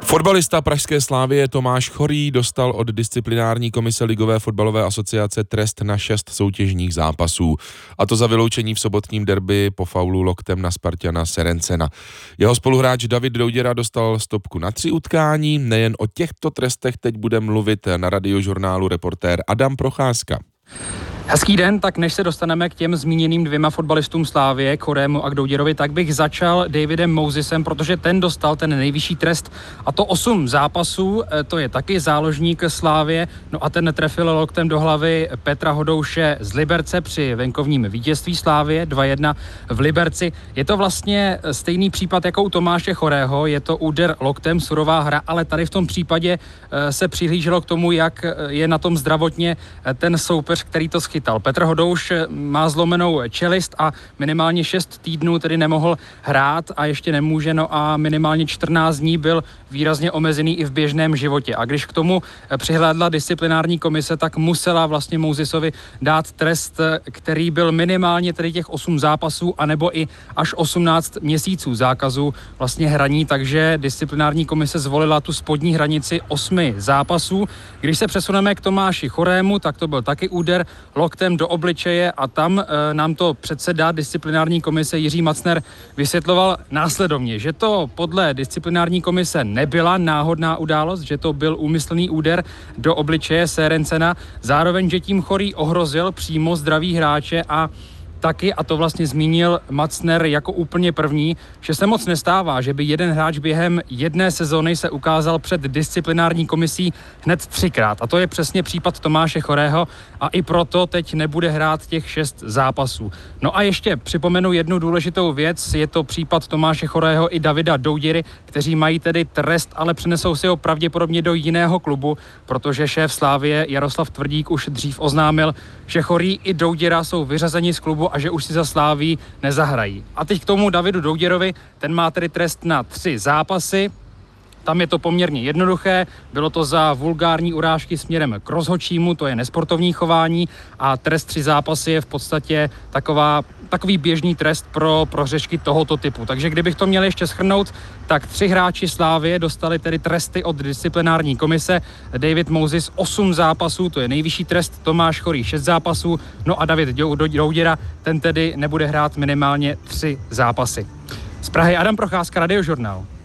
Fotbalista pražské Slavie Tomáš Chorý dostal od disciplinární komise Ligové fotbalové asociace trest na 6 soutěžních zápasů. A to za vyloučení v sobotním derby po faulu loktem na Spartana Serencena. Jeho spoluhráč David Douděra dostal stopku na 3 utkání. Nejen o těchto trestech teď bude mluvit na Radiožurnálu reportér Adam Procházka. Hezký den, tak než se dostaneme k těm zmíněným 2 fotbalistům Slavie, Chorému a k Douděrovi, tak bych začal Davidem Mosesem, protože ten dostal ten nejvyšší trest, a to 8 zápasů, to je taky záložník Slavie, no a ten netrefil loktem do hlavy Petra Hodouše z Liberce při venkovním vítězství Slavie 2-1 v Liberci. Je to vlastně stejný případ jako u Tomáše Chorého, je to úder loktem, surová hra, ale tady v tom případě se přihlíželo k tomu, jak je na tom zdravotně ten soupeř, který to schytal. Petr Hodouš má zlomenou čelist a minimálně 6 týdnů tedy nemohl hrát a ještě nemůže, no a minimálně 14 dní byl výrazně omezený i v běžném životě. A když k tomu přihlédla disciplinární komise, tak musela vlastně Mosesovi dát trest, který byl minimálně tedy těch 8 zápasů, anebo i až 18 měsíců zákazu vlastně hraní, takže disciplinární komise zvolila tu spodní hranici 8 zápasů. Když se přesuneme k Tomáši Chorému, tak to byl taky úder loktem do obličeje a tam nám to předseda disciplinární komise Jiří Macner vysvětloval následovně, že to podle disciplinární komise nebyla náhodná událost, že to byl úmyslný úder do obličeje Serencena, zároveň, že tím Chorý ohrozil přímo zdraví hráče a taky, a to vlastně zmínil Macner jako úplně první, že se moc nestává, že by jeden hráč během jedné sezony se ukázal před disciplinární komisí hned 3krát. A to je přesně případ Tomáše Chorého a i proto teď nebude hrát těch 6 zápasů. No a ještě připomenu jednu důležitou věc, je to případ Tomáše Chorého i Davida Douděry, kteří mají tedy trest, ale přenesou si ho pravděpodobně do jiného klubu, protože šéf Slavie Jaroslav Tvrdík už dřív oznámil, že Chorý i Douděra jsou vyřazeni z klubu a že už si za Slaví nezahrají. A teď k tomu Davidu Douděrovi, ten má tedy trest na 3 zápasy. Tam je to poměrně jednoduché, bylo to za vulgární urážky směrem k rozhodčímu, to je nesportovní chování a trest 3 zápasy je v podstatě takový běžný trest pro prohřešky tohoto typu. Takže kdybych to měl ještě shrnout, tak 3 hráči Slavie dostali tedy tresty od disciplinární komise. David Moses 8 zápasů, to je nejvyšší trest, Tomáš Chorý 6 zápasů, no a David Douděra, ten tedy nebude hrát minimálně 3 zápasy. Z Prahy Adam Procházka, Radiožurnál.